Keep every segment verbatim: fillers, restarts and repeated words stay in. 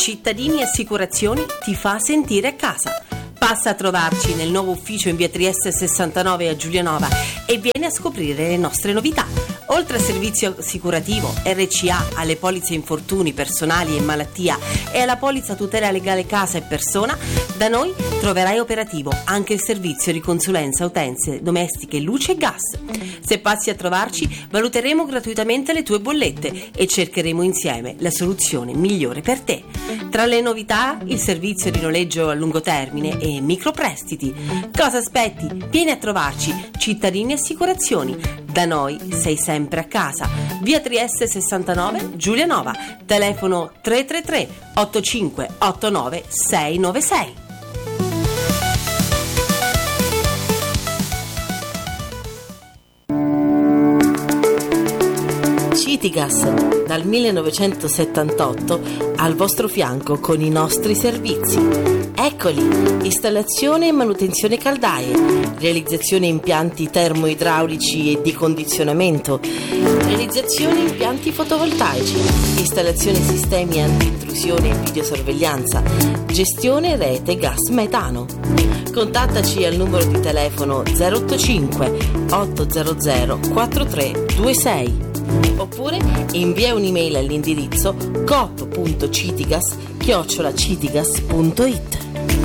Cittadini Assicurazioni ti fa sentire a casa. Passa a trovarci nel nuovo ufficio in via Trieste sessantanove a Giulianova e vieni a scoprire le nostre novità. Oltre al servizio assicurativo R C A, alle polizze infortuni personali e malattia e alla polizza tutela legale casa e persona, da noi troverai operativo anche il servizio di consulenza utenze domestiche, luce e gas. Se passi a trovarci, valuteremo gratuitamente le tue bollette e cercheremo insieme la soluzione migliore per te. Tra le novità, il servizio di noleggio a lungo termine e microprestiti. Cosa aspetti? Vieni a trovarci, Cittadini Assicurazioni. Da noi sei sempre a casa. Via Trieste sessantanove, Giulianova. Telefono tre tre tre otto cinque otto nove sei nove sei. Citigas, dal millenovecentosettantotto al vostro fianco con i nostri servizi. Eccoli, installazione e manutenzione caldaie, realizzazione impianti termoidraulici e di condizionamento, realizzazione impianti fotovoltaici, installazione sistemi anti-intrusione e videosorveglianza, gestione rete gas metano. Contattaci al numero di telefono zero otto cinque otto zero zero quattro tre due sei oppure invia un'email all'indirizzo coop punto citigas chiocciola citigas punto it.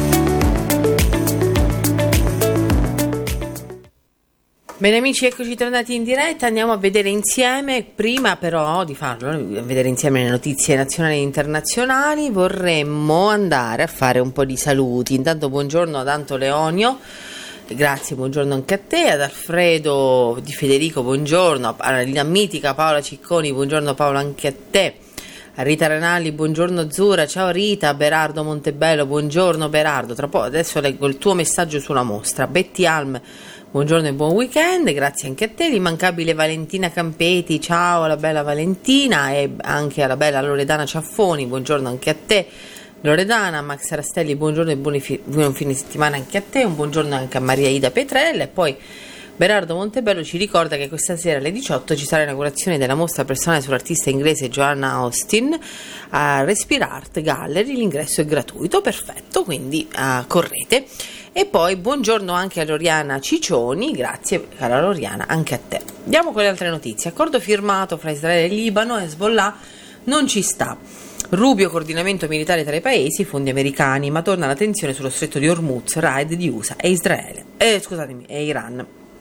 Bene amici, eccoci tornati in diretta, andiamo a vedere insieme, prima però di farlo, a vedere insieme le notizie nazionali e internazionali, vorremmo andare a fare un po' di saluti. Intanto buongiorno ad Anto Leonio, grazie, buongiorno anche a te, ad Alfredo Di Federico, buongiorno, alla mitica Paola Cicconi, buongiorno Paola anche a te, a Rita Renalli, buongiorno Azzurra, ciao Rita, Berardo Montebello, buongiorno Berardo, tra poco adesso leggo il tuo messaggio sulla mostra. Betty Alm, buongiorno e buon weekend, grazie anche a te. L'immancabile Valentina Campeti, ciao alla bella Valentina, e anche alla bella Loredana Ciaffoni, buongiorno anche a te Loredana. Max Rastelli, buongiorno e buoni fi- buon fine settimana anche a te, un buongiorno anche a Maria Ida Petrella. E poi Berardo Montebello ci ricorda che questa sera alle diciotto ci sarà l'inaugurazione della mostra personale sull'artista inglese Joanna Austin a Respire Art Gallery, l'ingresso è gratuito, perfetto, quindi uh, correte. E poi buongiorno anche a Loriana Ciccioni, grazie cara Loriana anche a te. Andiamo con le altre notizie. Accordo firmato fra Israele e Libano, Hezbollah non ci sta. Rubio coordinamento militare tra i paesi, fondi americani, ma torna la tensione sullo stretto di Hormuz, raid di U S A e Israele. Eh, scusatemi, e Iran.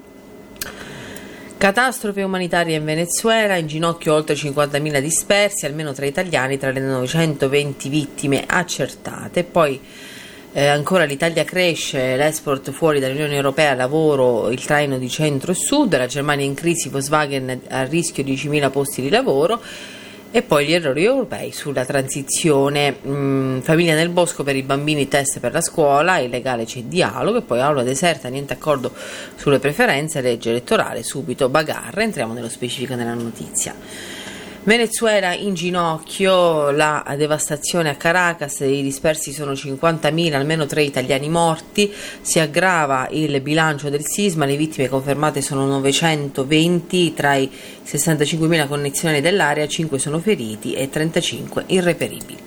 Catastrofe umanitaria in Venezuela, in ginocchio oltre cinquantamila dispersi, almeno tre italiani tra le novecentoventi vittime accertate. Poi eh, ancora l'Italia cresce, l'export fuori dall'Unione Europea, lavoro, il traino di centro e sud, la Germania in crisi, Volkswagen a rischio diecimila posti di lavoro. E poi gli errori europei sulla transizione, mh, famiglia nel bosco per i bambini, test per la scuola, illegale c'è dialogo, e poi aula deserta, niente accordo sulle preferenze, legge elettorale, subito bagarre. Entriamo nello specifico nella notizia. Venezuela in ginocchio, la devastazione a Caracas, i dispersi sono cinquantamila, almeno tre italiani morti, si aggrava il bilancio del sisma, le vittime confermate sono novecentoventi, tra i sessantacinquemila connazionali dell'area, cinque sono feriti e trentacinque irreperibili.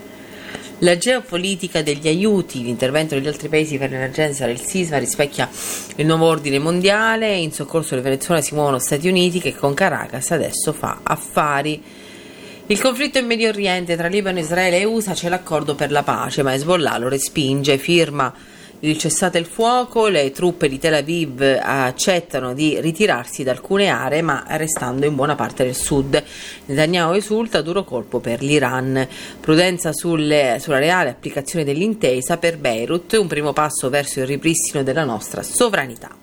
La geopolitica degli aiuti, l'intervento degli altri paesi per l'emergenza del sisma rispecchia il nuovo ordine mondiale. In soccorso del Venezuela si muovono Stati Uniti, che con Caracas adesso fa affari. Il conflitto in Medio Oriente tra Libano, Israele e U S A, c'è l'accordo per la pace, ma Hezbollah lo respinge, firma il cessate il fuoco, le truppe di Tel Aviv accettano di ritirarsi da alcune aree ma restando in buona parte del sud. Netanyahu esulta, duro colpo per l'Iran. Prudenza sulle, sulla reale applicazione dell'intesa per Beirut, un primo passo verso il ripristino della nostra sovranità.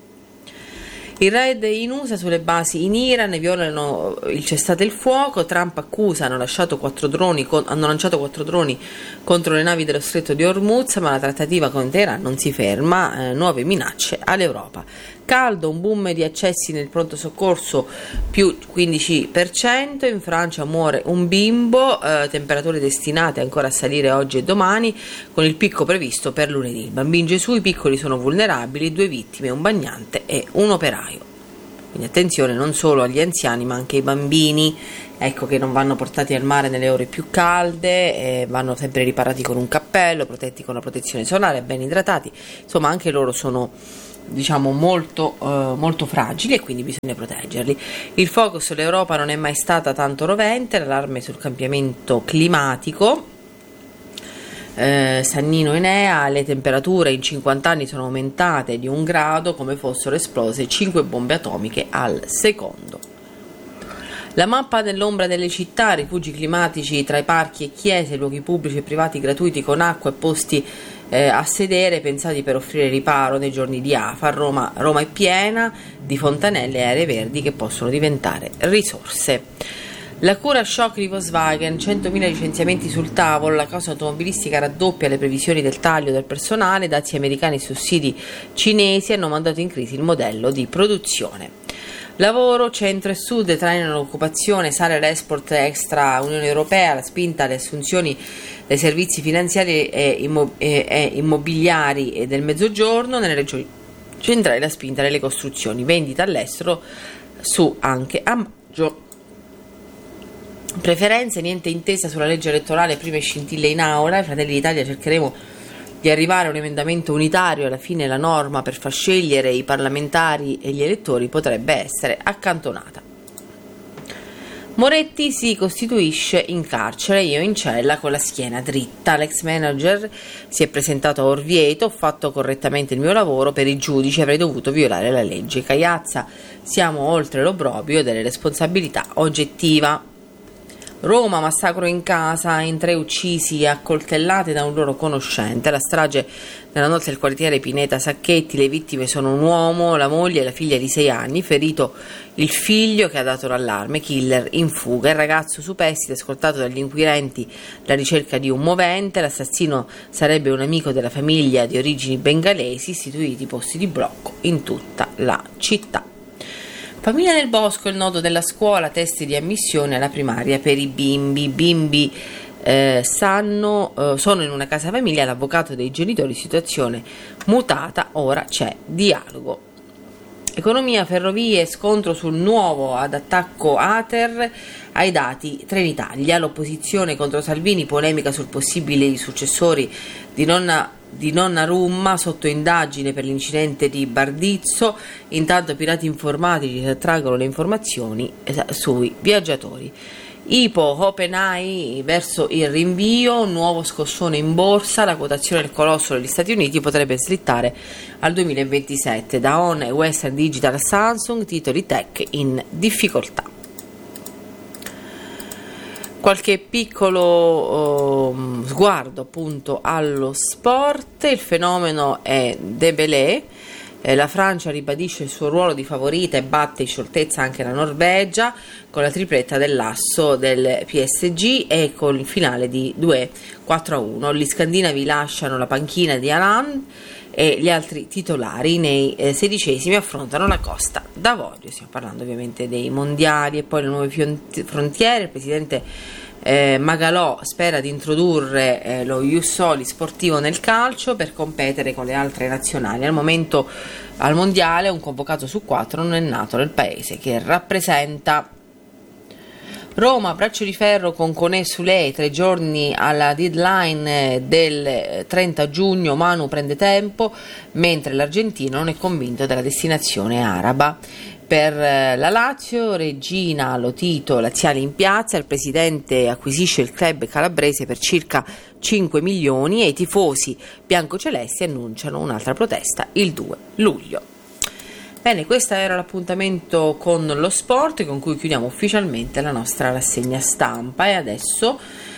Il raid in U S A sulle basi in Iran, violano il cessate il fuoco, Trump accusa, hanno, lasciato quattro droni, hanno lanciato quattro droni contro le navi dello stretto di Hormuz, ma la trattativa con Teheran non si ferma, eh, nuove minacce all'Europa. Caldo, un boom di accessi nel pronto soccorso più quindici per cento, in Francia muore un bimbo, eh, temperature destinate ancora a salire oggi e domani, con il picco previsto per lunedì. Il bambino Gesù, i piccoli sono vulnerabili, due vittime, un bagnante e un operaio. Quindi attenzione non solo agli anziani ma anche ai bambini ecco, che non vanno portati al mare nelle ore più calde, eh, vanno sempre riparati con un cappello, protetti con la protezione solare, ben idratati, insomma anche loro sono, diciamo, molto, eh, molto fragili e quindi bisogna proteggerli. Il focus sull'Europa non è mai stata tanto rovente, l'allarme sul cambiamento climatico. Eh, Sannino Enea, le temperature in cinquanta anni sono aumentate di un grado come fossero esplose cinque bombe atomiche al secondo. La mappa dell'ombra delle città, rifugi climatici tra i parchi e chiese, luoghi pubblici e privati gratuiti con acqua e posti eh, a sedere pensati per offrire riparo nei giorni di afa. Roma, Roma è piena di fontanelle e aree verdi che possono diventare risorse. La cura shock di Volkswagen, centomila licenziamenti sul tavolo, la causa automobilistica raddoppia le previsioni del taglio del personale, dazi americani e sussidi cinesi hanno mandato in crisi il modello di produzione. Lavoro, centro e sud trainano l'occupazione, sale l'export extra Unione Europea, la spinta alle assunzioni dei servizi finanziari e, immo- e, e immobiliari e del mezzogiorno, nelle regioni centrali la spinta nelle costruzioni, vendita all'estero su anche a maggio. Preferenze, niente intesa sulla legge elettorale, prime scintille in aula, i Fratelli d'Italia cercheremo di arrivare a un emendamento unitario, alla fine la norma per far scegliere i parlamentari e gli elettori potrebbe essere accantonata. Moretti si costituisce in carcere, io in cella con la schiena dritta. L'ex manager si è presentato a Orvieto, ho fatto correttamente il mio lavoro, per i giudici avrei dovuto violare la legge. Cagliazza, siamo oltre l'obbrobrio delle responsabilità oggettiva. Roma, massacro in casa, in tre uccisi e accoltellati da un loro conoscente. La strage nella notte del quartiere Pineta Sacchetti, le vittime sono un uomo, la moglie e la figlia di sei anni, ferito il figlio che ha dato l'allarme, killer in fuga. Il ragazzo superstite, scortato dagli inquirenti alla ricerca di un movente, l'assassino sarebbe un amico della famiglia di origini bengalesi, istituiti posti di blocco in tutta la città. Famiglia nel bosco, il nodo della scuola, test di ammissione alla primaria per i bimbi. Bimbi eh, sanno, eh, sono in una casa famiglia, l'avvocato dei genitori, situazione mutata, ora c'è dialogo. Economia, ferrovie, scontro sul nuovo ad attacco Ater ai dati Trenitalia, l'opposizione contro Salvini, polemica sul possibile successori di nonna di Donnarumma sotto indagine per l'incidente di Bardizzo. Intanto pirati informatici traggono le informazioni sui viaggiatori. Ipo, OpenAI verso il rinvio, nuovo scossone in borsa, la quotazione del colosso degli Stati Uniti potrebbe slittare al duemilaventisette. Daon e Western Digital, Samsung, titoli tech in difficoltà. Qualche piccolo uh, sguardo appunto allo sport. Il fenomeno è Dembélé, eh, la Francia ribadisce il suo ruolo di favorita e batte in scioltezza anche la Norvegia con la tripletta dell'asso del P S G e con il finale di due quattro a uno. Gli scandinavi lasciano la panchina di Haaland e gli altri titolari nei eh, sedicesimi affrontano la Costa d'Avorio. Stiamo parlando ovviamente dei mondiali. E poi le nuove frontiere. Il presidente eh, Magalò spera di introdurre eh, lo Ius Soli sportivo nel calcio per competere con le altre nazionali. Al momento al mondiale un convocato su quattro non è nato nel paese che rappresenta. Roma, braccio di ferro con Koné Soulé, tre giorni alla deadline del trenta giugno, Manu prende tempo, mentre l'argentino non è convinto della destinazione araba. Per la Lazio, Regina Lotito, laziali in piazza, il presidente acquisisce il club calabrese per circa cinque milioni e i tifosi biancocelesti annunciano un'altra protesta il due luglio. Bene, questo era l'appuntamento con lo sport con cui chiudiamo ufficialmente la nostra rassegna stampa e adesso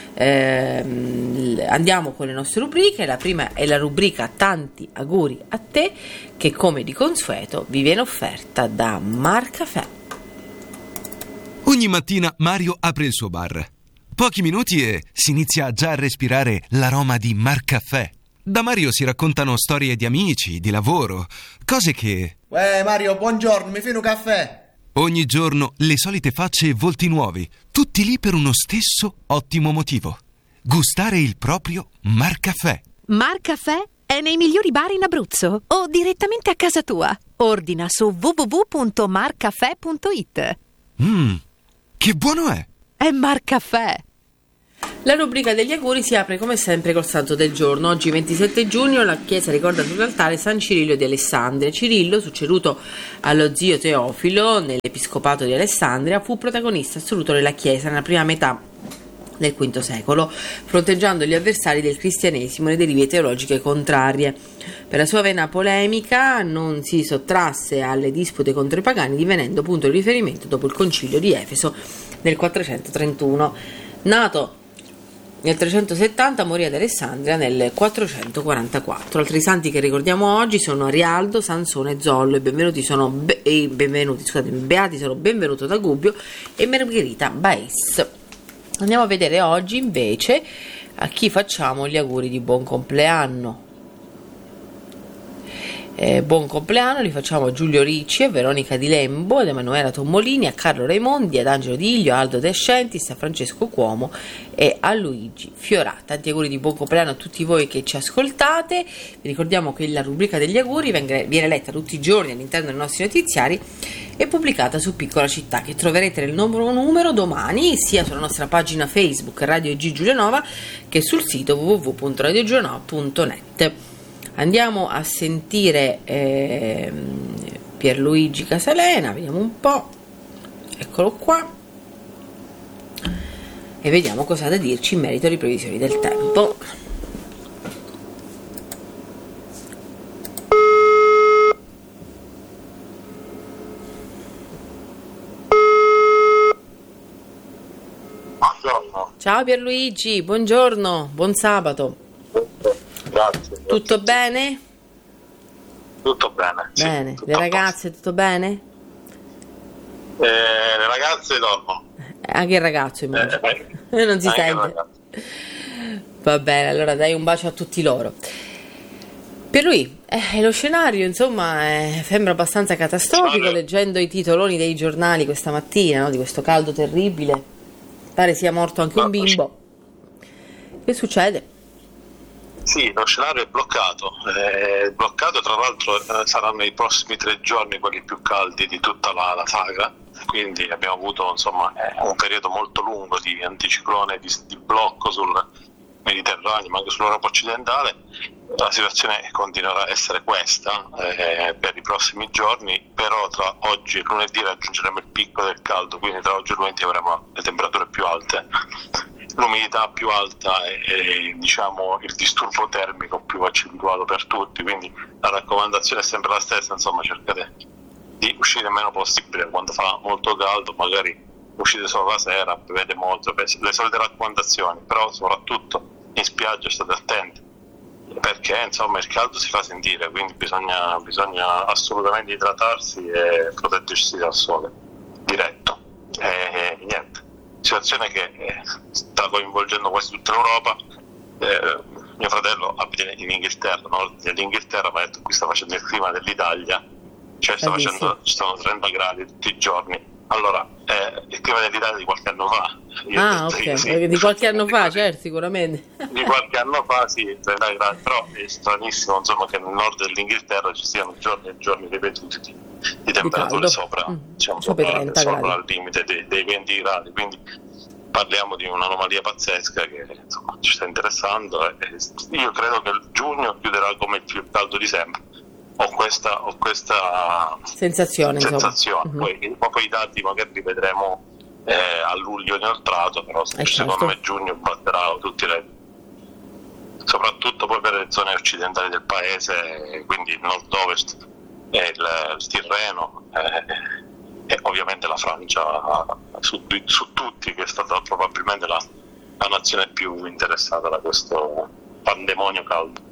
ehm, andiamo con le nostre rubriche. La prima è la rubrica Tanti auguri a te, che come di consueto vi viene offerta da Marcaffè. Ogni mattina Mario apre il suo bar. Pochi minuti e si inizia già a respirare l'aroma di Marcaffè. Da Mario si raccontano storie di amici, di lavoro, cose che... Uè Mario, buongiorno, mi fai un caffè? Ogni giorno le solite facce e volti nuovi, tutti lì per uno stesso ottimo motivo. Gustare il proprio Marcaffè. Marcaffè è nei migliori bar in Abruzzo o direttamente a casa tua. Ordina su w w w punto marcaffè punto it. Mmm, che buono è! è Marcaffè. La rubrica degli auguri si apre come sempre col santo del giorno. Oggi ventisette giugno la Chiesa ricorda sull'altare San Cirillo di Alessandria. Cirillo, succeduto allo zio Teofilo nell'episcopato di Alessandria, fu protagonista assoluto della Chiesa nella prima metà del quinto secolo, fronteggiando gli avversari del cristianesimo e le derive teologiche contrarie. Per la sua vena polemica non si sottrasse alle dispute contro i pagani, divenendo punto di riferimento dopo il concilio di Efeso nel quattrocentotrentuno. Nato nel trecentosettanta, morì ad Alessandria nel quattrocentoquarantaquattro. Altri santi che ricordiamo oggi sono Arialdo, Sansone e Zollo. I benvenuti sono be- i benvenuti, scusate, beati sono Benvenuto da Gubbio e Margherita Baes. Andiamo a vedere oggi invece a chi facciamo gli auguri di buon compleanno. Eh, buon compleanno li facciamo a Giulio Ricci, a Veronica Di Lembo, ad Emanuela Tommolini, a Carlo Raimondi, ad Angelo Diglio, a Aldo De Ascentis, a Francesco Cuomo e a Luigi Fiorata. Tanti auguri di buon compleanno a tutti voi che ci ascoltate. Vi ricordiamo che la rubrica degli auguri viene letta tutti i giorni all'interno dei nostri notiziari e pubblicata su Piccola Città, che troverete nel nuovo numero domani sia sulla nostra pagina Facebook Radio G Giulianova che sul sito w w w punto radio giulianova punto net. Andiamo a sentire eh, Pierluigi Casalena, vediamo un po', eccolo qua, e vediamo cosa ha da dirci in merito alle previsioni del tempo. Buongiorno. Ciao Pierluigi, buongiorno, buon sabato. Grazie. Tutto bene? Tutto bene. Sì, Bene. tutto Le a ragazze tutto bene? posto. Eh, le ragazze dormono. Anche il ragazzo immagino. Eh, Eh, non si anche le sente. ragazze. Va bene, allora dai un bacio a tutti loro. Per lui, eh, lo scenario insomma eh, sembra abbastanza catastrofico. Ciao. Leggendo i titoloni dei giornali questa mattina, no, di questo caldo terribile, pare sia morto anche un bimbo. Che succede? Sì, lo scenario è bloccato. È bloccato, tra l'altro eh, saranno i prossimi tre giorni quelli più caldi di tutta la, la saga. Quindi abbiamo avuto insomma eh, un periodo molto lungo di anticiclone, di, di blocco sul Mediterraneo, ma anche sull'Europa occidentale. La situazione continuerà a essere questa eh, per i prossimi giorni, però tra oggi e lunedì raggiungeremo il picco del caldo, quindi tra oggi e lunedì avremo le temperature più alte, l'umidità più alta e, e diciamo il disturbo termico più accentuato per tutti, quindi la raccomandazione è sempre la stessa, insomma cercate di uscire il meno possibile quando fa molto caldo, magari uscite solo la sera, bevete molto, le solite raccomandazioni, però soprattutto in spiaggia state attenti, perché insomma il caldo si fa sentire, quindi bisogna, bisogna assolutamente idratarsi e proteggersi dal sole diretto. E, e niente, situazione che sta coinvolgendo quasi tutta l'Europa. Eh, mio fratello abita in Inghilterra, no? Nell'Inghilterra mi ha detto qui sta facendo il clima dell'Italia, cioè sta facendo, ci sono trenta gradi tutti i giorni. Allora, eh, il clima dell'Italia di qualche anno fa. Io Ah, detto, ok, sì, di qualche anno fa, gradi. certo, sicuramente. Di qualche anno fa, sì, trenta gradi, però è stranissimo insomma che nel nord dell'Inghilterra ci siano giorni e giorni ripetuti di, di temperature caldo. sopra, Mm, diciamo, sopra i sopra, trenta sopra gradi. il limite dei, dei venti gradi, quindi parliamo di un'anomalia pazzesca che insomma ci sta interessando e io credo che il giugno chiuderà come il più caldo di sempre. Ho questa, ho questa Sensazione, sensazione. insomma. Mhm. Poi, poi i dati magari li vedremo eh, a luglio inoltrato, però Eh, secondo certo. me giugno batterà tutti i soprattutto poi per le zone occidentali del paese, quindi il nord-ovest e il, il Tirreno eh, e ovviamente la Francia su, su tutti, che è stata probabilmente la, la nazione più interessata da questo pandemonio caldo.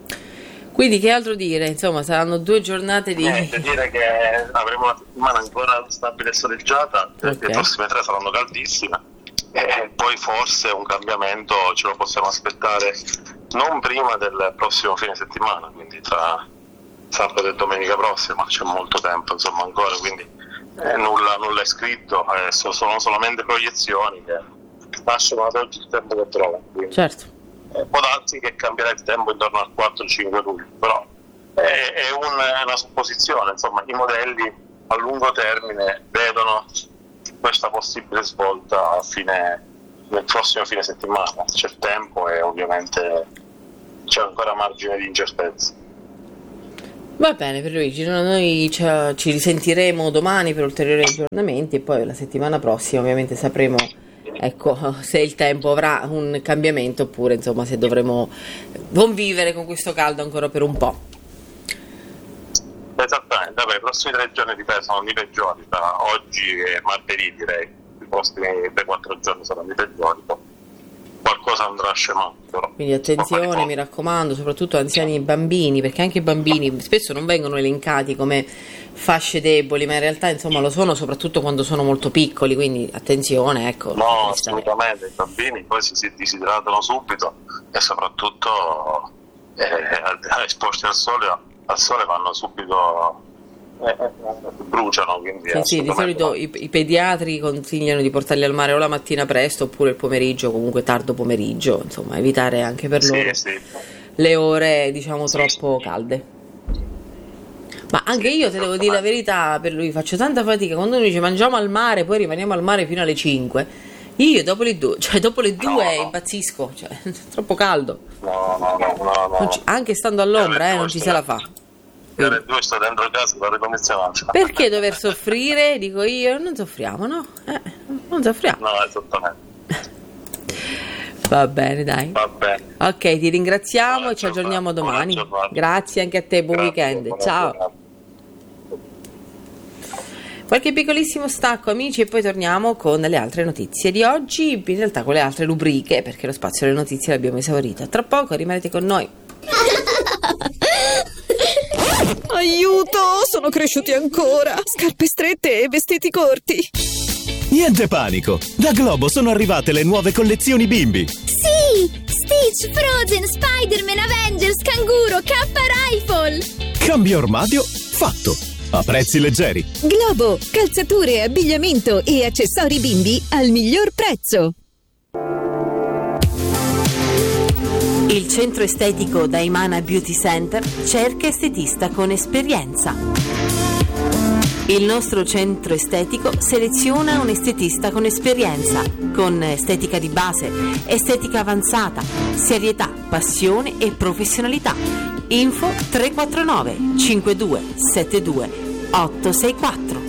Quindi che altro dire? Insomma, saranno due giornate di... Niente, dire che avremo una settimana ancora stabile e soleggiata, Ok. le prossime tre saranno caldissime e poi forse un cambiamento ce lo possiamo aspettare non prima del prossimo fine settimana, quindi tra sabato e domenica prossima, c'è molto tempo insomma ancora, quindi eh, nulla, nulla è scritto, eh, so- sono solamente proiezioni che lasciano ad oggi il tempo che trovano. Quindi. Certo. Eh, può darsi che cambierà il tempo intorno al quattro cinque luglio, però è, è, un, è una supposizione, insomma i modelli a lungo termine vedono questa possibile svolta a fine, nel prossimo fine settimana. C'è il tempo e ovviamente c'è ancora margine di incertezza. Va bene Pierluigi, noi ci, ci risentiremo domani per ulteriori aggiornamenti e poi la settimana prossima ovviamente sapremo, ecco, se il tempo avrà un cambiamento oppure insomma se dovremo convivere con questo caldo ancora per un po'. Esattamente, vabbè, i prossimi tre giorni ripeto sono i peggiori, da oggi e martedì direi, i prossimi tre quattro giorni saranno i peggiori, qualcosa andrà scemando. Però. Quindi attenzione, mi raccomando, soprattutto anziani e bambini, perché anche i bambini spesso non vengono elencati come fasce deboli, ma in realtà insomma lo sono soprattutto quando sono molto piccoli, quindi attenzione, ecco. No, assolutamente, i bambini poi si, si disidratano subito e soprattutto eh, esposti al sole, al sole vanno subito... Eh, eh, bruciano, quindi sì, sì, di solito i, i pediatri consigliano di portarli al mare o la mattina presto oppure il pomeriggio, comunque tardo pomeriggio, insomma evitare anche per loro sì, sì. le ore diciamo sì, troppo sì. calde. Ma anche io te devo dire la verità, per lui faccio tanta fatica quando uno dice mangiamo al mare, poi rimaniamo al mare fino alle cinque. Io dopo le due, cioè dopo le due no, no. impazzisco, cioè è troppo caldo. No, no, no, no, no. Ci, anche stando all'ombra, eh, non ci se la fa. Le due sto dentro casa con l'aria condizionata. Perché dover soffrire? Dico io, non soffriamo, no? Eh, non soffriamo. No, esattamente. Va bene, dai. Va bene. Ok, ti ringraziamo Buona e ci aggiorniamo giornata. domani. Grazie anche a te, buon Grazie, weekend. Ciao. Giornata. Qualche piccolissimo stacco, amici, e poi torniamo con le altre notizie di oggi, in realtà con le altre rubriche, perché lo spazio delle notizie l'abbiamo esaurito. Tra poco rimanete con noi. Aiuto, sono cresciuti ancora. Scarpe strette e vestiti corti. Niente panico, da Globo sono arrivate le nuove collezioni bimbi. Sì, Stitch, Frozen, Spider-Man, Avengers, Canguro, K Rifle. Cambio armadio fatto, a prezzi leggeri. Globo, calzature, abbigliamento e accessori bimbi al miglior prezzo. Il centro estetico Daimana Beauty Center cerca estetista con esperienza. Il nostro centro estetico seleziona un estetista con esperienza, con estetica di base, estetica avanzata, serietà, passione e professionalità. Info tre quattro nove cinque due sette due otto sei quattro.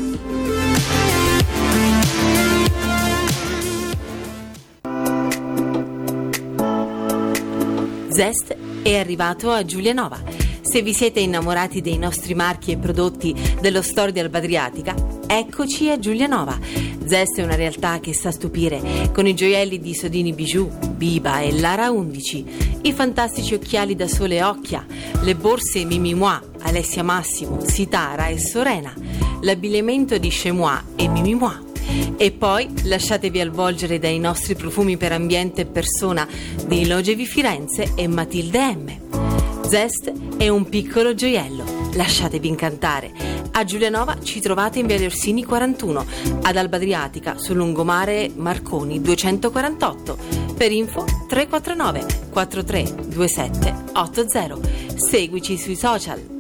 Zest è arrivato a Giulianova. Se vi siete innamorati dei nostri marchi e prodotti dello store di Alba Adriatica, eccoci a Giulianova. Zest è una realtà che sa stupire con i gioielli di Sodini Bijou, Biba e Lara undici, i fantastici occhiali da sole Occhia, le borse Mimi Moi, Alessia Massimo, Sitara e Sorena, l'abbigliamento di Chez Moi e Mimi Moi. E poi lasciatevi avvolgere dai nostri profumi per ambiente e persona di Logevi Firenze e Matilde M. Zest è un piccolo gioiello, lasciatevi incantare. A Giulianova ci trovate in Viale Orsini quarantuno, ad Alba Adriatica sul lungomare Marconi duecentoquarantotto. Per info tre quattro nove quattro tre due sette otto zero. Seguici sui social.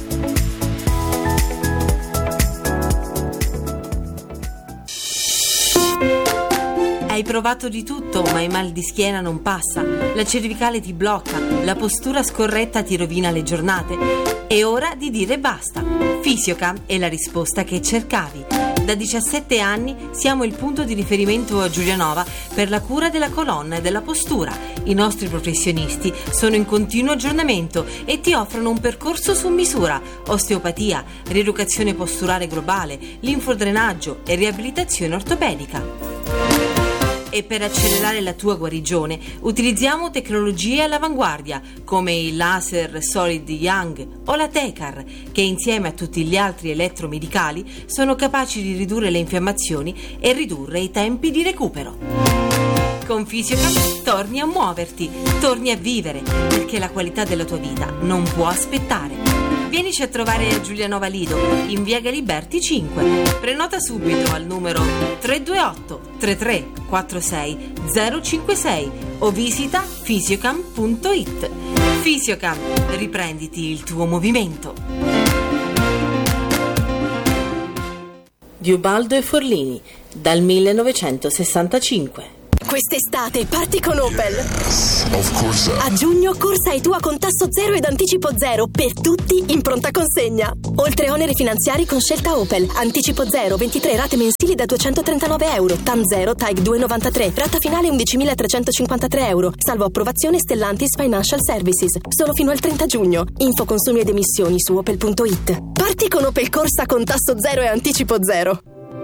Hai provato di tutto, ma il mal di schiena non passa, la cervicale ti blocca, la postura scorretta ti rovina le giornate. È ora di dire basta. Fisiocam è la risposta che cercavi. Da diciassette anni siamo il punto di riferimento a Giulianova per la cura della colonna e della postura. I nostri professionisti sono in continuo aggiornamento e ti offrono un percorso su misura: osteopatia, rieducazione posturale globale, linfodrenaggio e riabilitazione ortopedica. E per accelerare la tua guarigione utilizziamo tecnologie all'avanguardia come il laser Solid Young o la Tecar, che insieme a tutti gli altri elettromedicali sono capaci di ridurre le infiammazioni e ridurre i tempi di recupero. Con Fisiocam torni a muoverti, torni a vivere, perché la qualità della tua vita non può aspettare. Vienici a trovare a Giulianova Lido, in via Galiberti cinque. Prenota subito al numero tre due otto tre tre quattro sei zero cinque sei o visita fisiocam punto it. Fisiocam, riprenditi il tuo movimento. di Ubaldo e Forlini, dal millenovecentosessantacinque. Quest'estate parti con Opel. Yes, of course. A giugno corsa e tua con tasso zero ed anticipo zero per tutti in pronta consegna. Oltre oneri finanziari con scelta Opel. Anticipo zero, ventitré rate mensili da duecentotrentanove euro. T A N zero, T A I C due virgola novantatré. Rata finale undicimilatrecentocinquantatré euro. Salvo approvazione Stellantis Financial Services. Solo fino al trenta giugno. Info consumi ed emissioni su opel punto it. Parti con Opel corsa con tasso zero e anticipo zero.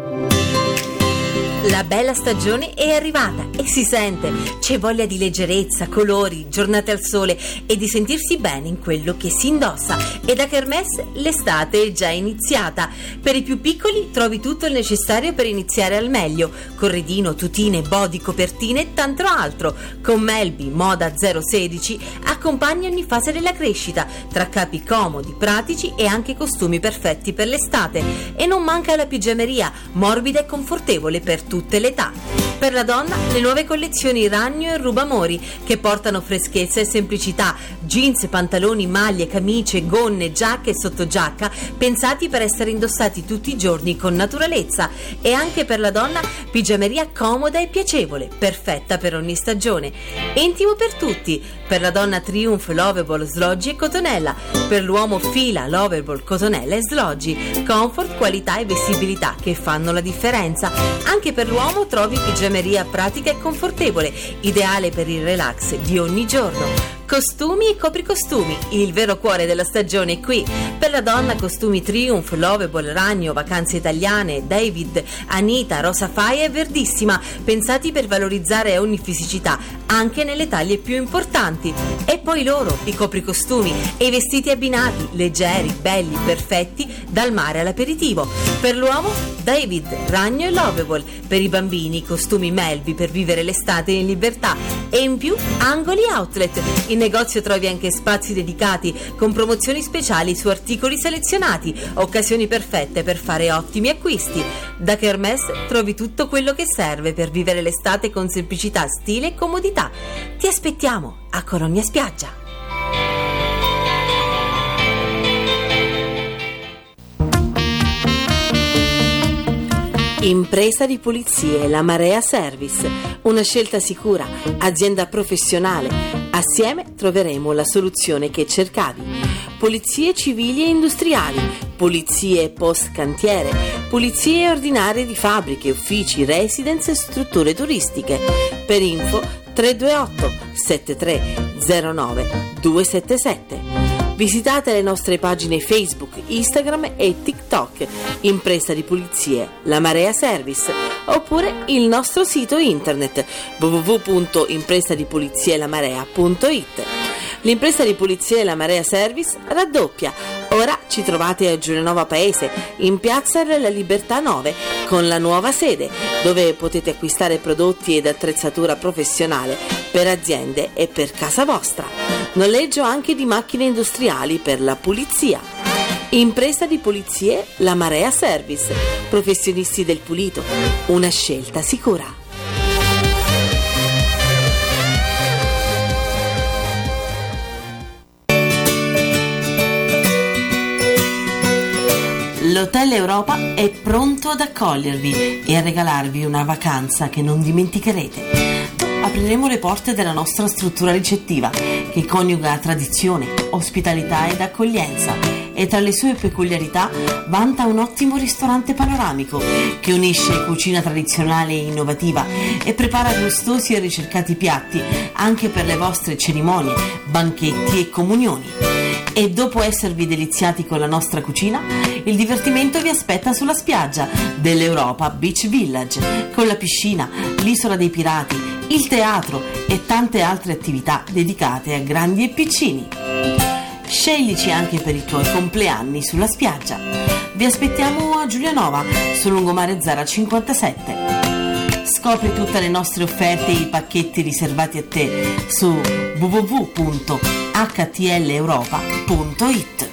La bella stagione è arrivata e si sente. C'è voglia di leggerezza, colori, giornate al sole e di sentirsi bene in quello che si indossa. E da Kermesse l'estate è già iniziata. Per i più piccoli trovi tutto il necessario per iniziare al meglio: corredino, tutine, body, copertine e tanto altro. Con Melby Moda zero sedici accompagni ogni fase della crescita, tra capi comodi, pratici e anche costumi perfetti per l'estate. E non manca la pigiameria, morbida e confortevole per tutte le età. Per la donna le nuove collezioni Ragno e Rubamori, che portano freschezza e semplicità, jeans, pantaloni, maglie, camicie, gonne, giacche e sottogiacca pensati per essere indossati tutti i giorni con naturalezza. E anche per la donna pigiameria comoda e piacevole, perfetta per ogni stagione. Intimo per tutti. Per la donna Triumph, Lovable, Sloggi e Cotonella. Per l'uomo Fila, Lovable, Cotonella e Sloggi. Comfort, qualità e vestibilità che fanno la differenza. Anche per l'uomo trovi pigiameria pratica e confortevole, ideale per il relax di ogni giorno. Costumi e copricostumi, il vero cuore della stagione è qui. Per la donna costumi Triumph, Lovable, Ragno, Vacanze Italiane, David, Anita, Rosa Faia e Verdissima, pensati per valorizzare ogni fisicità, anche nelle taglie più importanti. E poi loro, i copricostumi e i vestiti abbinati, leggeri, belli, perfetti, dal mare all'aperitivo. Per l'uomo, David, Ragno e Lovable. Per i bambini, costumi Melby per vivere l'estate in libertà. E in più, angoli outlet. In negozio trovi anche spazi dedicati con promozioni speciali su articoli selezionati, occasioni perfette per fare ottimi acquisti. Da Kermesse trovi tutto quello che serve per vivere l'estate con semplicità, stile e comodità. Ti aspettiamo a Cologna Spiaggia. Impresa di pulizie La Marea Service, una scelta sicura, azienda professionale. Assieme troveremo la soluzione che cercavi. Pulizie civili e industriali, pulizie post cantiere, pulizie ordinarie di fabbriche, uffici, residence e strutture turistiche. Per info tre due otto sette tre zero nove due sette sette. Visitate le nostre pagine Facebook, Instagram e TikTok, Impresa di Pulizie La Marea Service, oppure il nostro sito internet w w w punto impresa di pulizie la marea punto it. L'Impresa di Pulizie La Marea Service raddoppia. Ora ci trovate a Giulianova Paese, in Piazza della Libertà nove, con la nuova sede, dove potete acquistare prodotti ed attrezzatura professionale per aziende e per casa vostra. Noleggio anche di macchine industriali per la pulizia. Impresa di Pulizie La Marea Service. Professionisti del pulito. Una scelta sicura. L'Hotel Europa è pronto ad accogliervi e a regalarvi una vacanza che non dimenticherete. Apriremo le porte della nostra struttura ricettiva, che coniuga tradizione, ospitalità ed accoglienza, e tra le sue peculiarità vanta un ottimo ristorante panoramico che unisce cucina tradizionale e innovativa e prepara gustosi e ricercati piatti anche per le vostre cerimonie, banchetti e comunioni. E dopo esservi deliziati con la nostra cucina, il divertimento vi aspetta sulla spiaggia dell'Europa Beach Village, con la piscina, l'isola dei pirati, il teatro e tante altre attività dedicate a grandi e piccini. Sceglici anche per i tuoi compleanni sulla spiaggia. Vi aspettiamo a Giulianova, su Lungomare Zara cinquantasette. Scopri tutte le nostre offerte e i pacchetti riservati a te su w w w punto h t l europa punto it.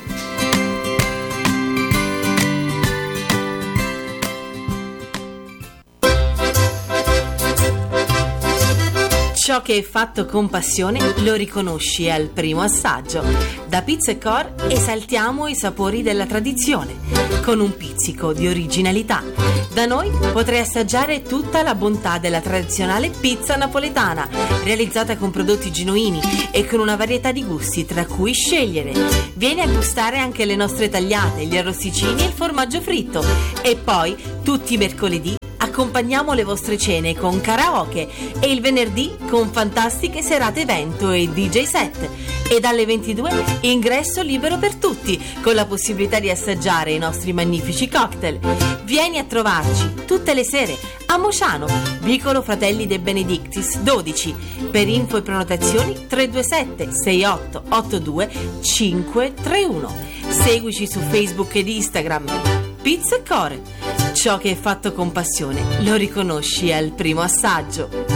Ciò che è fatto con passione lo riconosci al primo assaggio. Da Pizza e Core esaltiamo i sapori della tradizione, con un pizzico di originalità. Da noi potrai assaggiare tutta la bontà della tradizionale pizza napoletana, realizzata con prodotti genuini e con una varietà di gusti tra cui scegliere. Vieni a gustare anche le nostre tagliate, gli arrosticini e il formaggio fritto. E poi, tutti i mercoledì, accompagniamo le vostre cene con karaoke e il venerdì con fantastiche serate evento e D J set. E dalle ventidue ingresso libero per tutti, con la possibilità di assaggiare i nostri magnifici cocktail. Vieni a trovarci tutte le sere a Mociano, vicolo Fratelli De Benedictis dodici. Per info e prenotazioni tre due sette sei otto otto due cinque tre uno. Seguici su Facebook ed Instagram. Pizza e Core. Ciò che è fatto con passione lo riconosci al primo assaggio.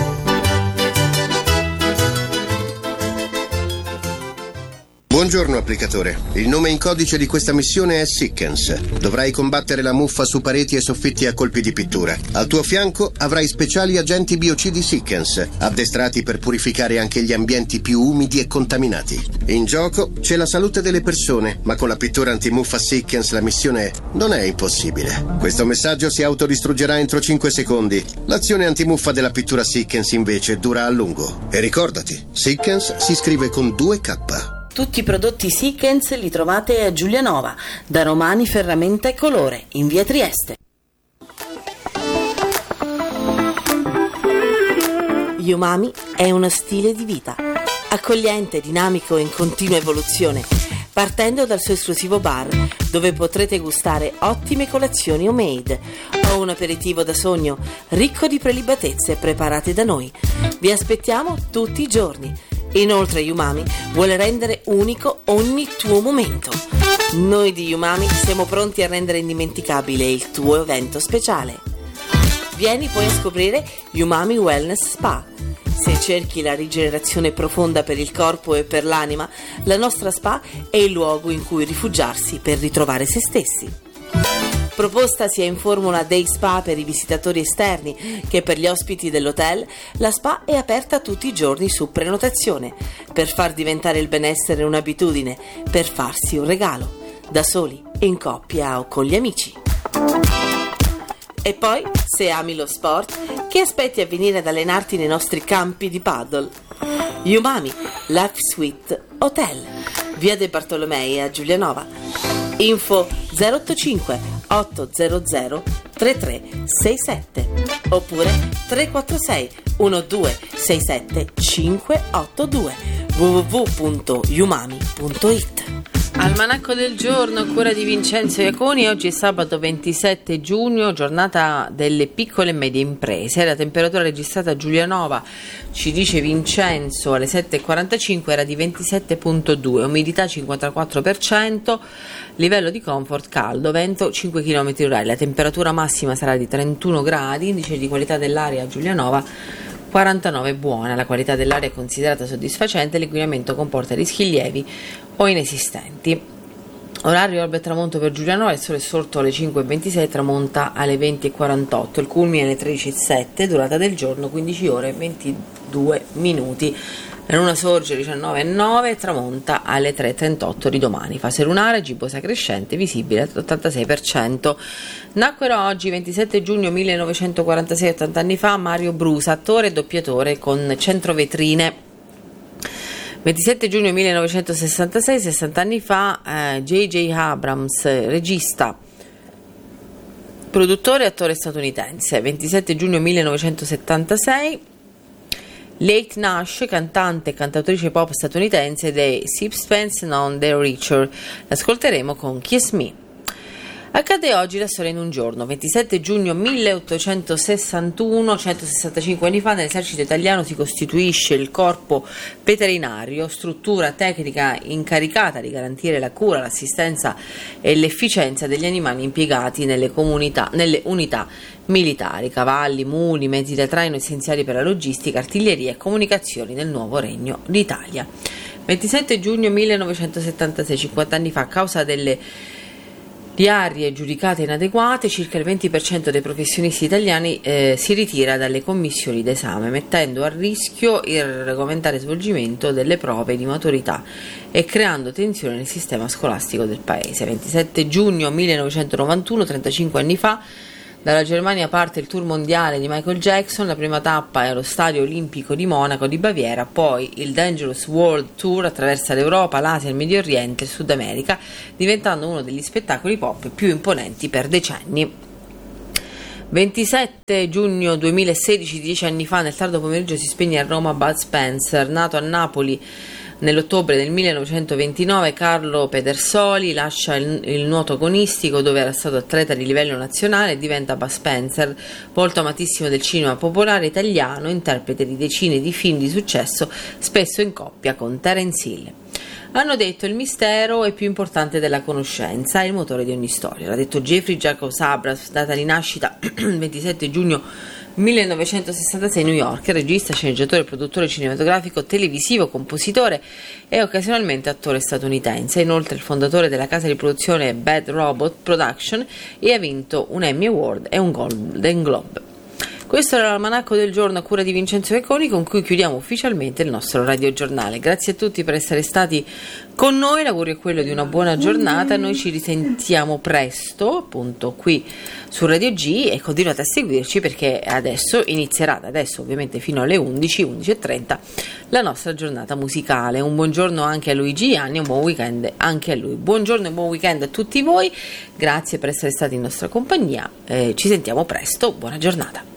Buongiorno applicatore, il nome in codice di questa missione è Sickens. Dovrai combattere la muffa su pareti e soffitti a colpi di pittura. Al tuo fianco avrai speciali agenti biocidi Sickens, addestrati per purificare anche gli ambienti più umidi e contaminati. In gioco c'è la salute delle persone, ma con la pittura antimuffa Sickens la missione non è impossibile. Questo messaggio si autodistruggerà entro cinque secondi. L'azione antimuffa della pittura Sickens invece dura a lungo. E ricordati, Sickens si scrive con due K. Tutti i prodotti Sickens li trovate a Giulianova, da Romani Ferramenta e Colore, in via Trieste. Umami è uno stile di vita, accogliente, dinamico e in continua evoluzione, partendo dal suo esclusivo bar, dove potrete gustare ottime colazioni homemade o un aperitivo da sogno ricco di prelibatezze preparate da noi. Vi aspettiamo tutti i giorni. Inoltre Umami vuole rendere unico ogni tuo momento. Noi di Umami siamo pronti a rendere indimenticabile il tuo evento speciale. Vieni poi a scoprire Umami Wellness Spa. Se cerchi la rigenerazione profonda per il corpo e per l'anima, la nostra spa è il luogo in cui rifugiarsi per ritrovare se stessi. Proposta sia in formula day spa per i visitatori esterni che per gli ospiti dell'hotel, la spa è aperta tutti i giorni su prenotazione, per far diventare il benessere un'abitudine, per farsi un regalo, da soli, in coppia o con gli amici. E poi, se ami lo sport, che aspetti a venire ad allenarti nei nostri campi di paddle? Umami Life Suite Hotel, via De Bartolomei a Giulianova. Info zero otto cinque otto zero zero tre tre sei sette oppure tre quattro sei uno due sei sette cinque otto due w w w punto umami punto it. Almanacco del giorno a cura di Vincenzo Iaconi. Oggi è sabato ventisette giugno, giornata delle piccole e medie imprese. La temperatura registrata a Giulianova, ci dice Vincenzo, alle sette e quarantacinque era di ventisette virgola due, umidità cinquantaquattro per cento, livello di comfort caldo, vento cinque chilometri orari. La temperatura massima sarà di trentuno gradi, indice di qualità dell'aria a Giulianova quarantanove, buona. La qualità dell'aria è considerata soddisfacente, l'inquinamento comporta rischi lievi o inesistenti. Orario alba e tramonto per Giulianova, il sole è sorto alle cinque e ventisei, tramonta alle venti e quarantotto, il culmine alle tredici e zero, durata del giorno quindici ore e ventidue minuti. La luna sorge alle diciannove e nove e tramonta alle tre e trentotto di domani. Fase lunare, gibbosa crescente, visibile all'ottantasei per cento. Nacquero oggi, ventisette giugno millenovecentoquarantasei, ottanta anni fa, Mario Brusa, attore e doppiatore con centrovetrine. ventisette giugno millenovecentosessantasei, sessanta anni fa, eh, J J Abrams, regista, produttore e attore statunitense. ventisette giugno millenovecentosettantasei, Late Nash, cantante e cantautrice pop statunitense dei Sixpence None the Richer. L'ascolteremo con Kiss Me. Accade oggi la storia in un giorno. ventisette giugno milleottocentosessantuno, centosessantacinque anni fa, nell'esercito italiano si costituisce il corpo veterinario, struttura tecnica incaricata di garantire la cura, l'assistenza e l'efficienza degli animali impiegati nelle comunità, nelle unità militari, cavalli, muli, mezzi da traino essenziali per la logistica, artiglieria e comunicazioni nel nuovo Regno d'Italia. ventisette giugno millenovecentosettantasei, cinquanta anni fa, a causa delle di aree giudicate inadeguate, circa il venti per cento dei professionisti italiani eh, si ritira dalle commissioni d'esame, mettendo a rischio il regolamentare svolgimento delle prove di maturità e creando tensione nel sistema scolastico del paese. ventisette giugno millenovecentonovantuno, trentacinque anni fa, dalla Germania parte il tour mondiale di Michael Jackson. La prima tappa è allo Stadio Olimpico di Monaco di Baviera, poi il Dangerous World Tour attraversa l'Europa, l'Asia, il Medio Oriente e il Sud America, diventando uno degli spettacoli pop più imponenti per decenni. ventisette giugno duemilasedici, dieci anni fa, nel tardo pomeriggio si spegne a Roma Bud Spencer. Nato a Napoli nell'ottobre del millenovecentoventinove, Carlo Pedersoli lascia il, il nuoto agonistico, dove era stato atleta di livello nazionale, e diventa Bud Spencer, volto amatissimo del cinema popolare italiano, interprete di decine di film di successo, spesso in coppia con Terence Hill. Hanno detto: il mistero è più importante della conoscenza, è il motore di ogni storia. L'ha detto Jeffrey Jacobs Abrams, data di nascita ventisette giugno millenovecentosessantasei, New York, regista, sceneggiatore, produttore cinematografico, televisivo, compositore e occasionalmente attore statunitense. È inoltre il fondatore della casa di produzione Bad Robot Production e ha vinto un Emmy Award e un Golden Globe. Questo era l'almanacco del giorno a cura di Vincenzo Vecconi, con cui chiudiamo ufficialmente il nostro radiogiornale. Grazie a tutti per essere stati con noi, l'augurio è quello di una buona giornata. Noi ci risentiamo presto, appunto, qui su Radio G, e continuate a seguirci, perché adesso inizierà, da adesso ovviamente fino alle undici, undici e trenta, la nostra giornata musicale. Un buongiorno anche a Luigi Ianni, un buon weekend anche a lui. Buongiorno e buon weekend a tutti voi, grazie per essere stati in nostra compagnia, eh, ci sentiamo presto, buona giornata.